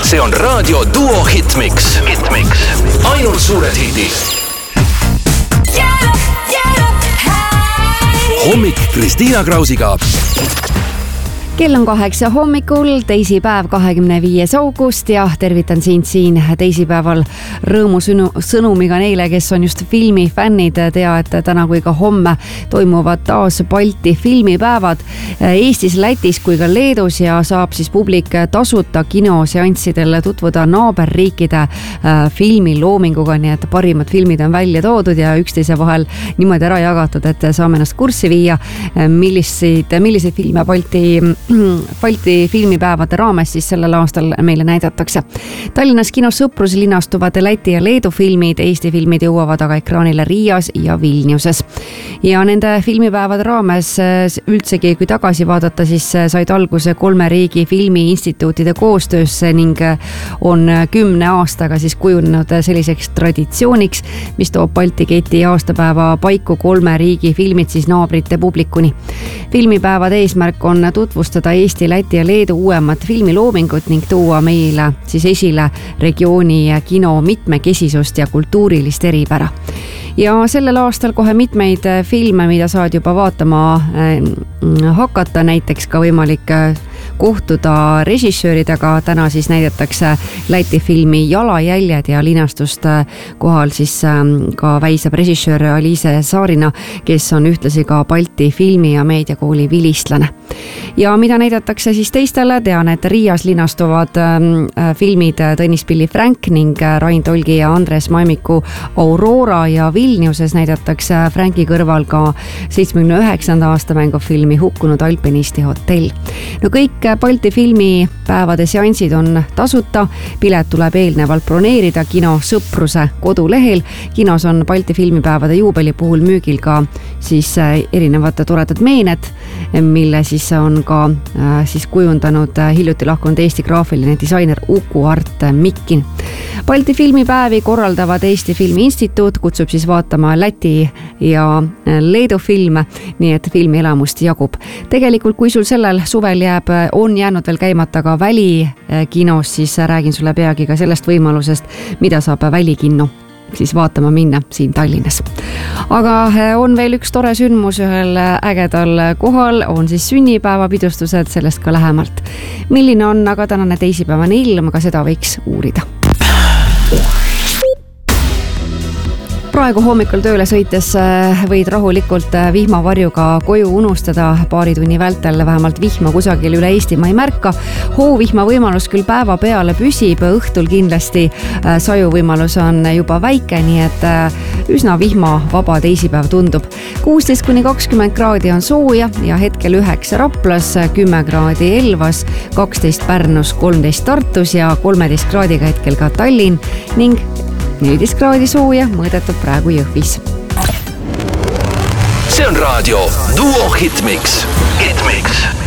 See on Raadio Duo Hitmix. Ainult suured hidid. Hommik Kristiina Krausiga. Kell on 8 hommikul, teisipäev 25. august ja tervitan sind siin teisipäeval rõõmusõnumiga neile, kes on just filmifännid. Tea, et täna kui ka homme toimuvad taas Balti filmipäevad Eestis, Lätis kui ka Leedus ja saab siis publik tasuta kinoseanssidel tutvuda naaberriikide filmiloominguga, nii et parimad filmid on välja toodud ja üksteise vahel niimoodi ära jagatud, et saame ennast kurssi viia, milliseid filme Balti filmipäevade raames siis sellel aastal meile näidatakse. Tallinnas kinos Sõprus linastuvad Läti ja Leedu filmid, Eesti filmid jõuavad aga ekraanile Riias ja Vilniuses. Ja nende filmipäevade raames üldsegi, kui tagasi vaadata, siis said alguse 3 riigi filmiinstituutide koostöösse ning on 10 aastaga siis kujunenud selliseks traditsiooniks, mis toob Balti keti aastapäeva paiku 3 riigi filmid siis naabrite publikuni. Filmipäevade eesmärk on tutvustada Eesti, Läti ja Leedu uuemat filmiloomingut ning tuua meile siis esile regiooni kino mitmekesisust ja kultuurilist eripära. Ja sellel aastal kohe mitmeid filme, mida saad juba vaatama hakata, näiteks ka võimalik kohtuda režissööridega. Täna siis näidatakse Läti filmi Jalajäljed ja linastust kohal siis ka väisab režissöör Aliise Saarina, kes on ühtlasi ka Balti filmi- ja meediakooli vilistlane. Ja mida näidatakse siis teistele, tean, et Riias linastuvad filmid Tõnis Pilli Frank ning Rain Tolgi ja Andres Maimiku Aurora ja Vilniuses näidatakse Franki kõrval ka 79. aasta mängufilmi Hukkunud alpinisti hotell. No kõik Balti filmipäevade seansid on tasuta, pilet tuleb eelnevalt broneerida kino Sõpruse kodulehel. Kinos on Balti filmipäevade juubeli puhul müügil ka siis erinevad toredad meened, mille siis on ka siis kujundanud hiljuti lahkunud Eesti graafiline disainer Uku Art Mikkin. Balti filmipäevi korraldavad Eesti Filmi Instituut, kutsub siis vaatama Läti ja Leedu filme, nii et filmielamust jagub. Tegelikult, kui sul sellel suvel on jäänud veel käimata ka välikinos, siis räägin sulle peagi ka sellest võimalusest, mida saab välikinno siis vaatama minna siin Tallinnas. Aga on veel üks tore sündmus ühel ägedal kohal, on siis sünnipäevapidustused, sellest ka lähemalt. Milline on aga tänane teisipäevane ilm, aga seda võiks uurida. Praegu hommikul tööle sõites võid rahulikult vihmavarjuga koju unustada, paari tunni vältel vähemalt vihma kusagil üle Eestimaa ei märka. Hoovihma võimalus küll päeva peale püsib, õhtul kindlasti saju võimalus on juba väike, nii et üsna vihmavaba teisipäev tundub. 16–20 kraadi on sooja ja hetkel 9 Raplas, 10 kraadi Elvas, 12 Pärnus, 13 Tartus ja 13 kraadiga hetkel ka Tallinn ning 14 kraadi sooja mõõdetud praegu Jõhvis. See on Raadio Duo Hitmix.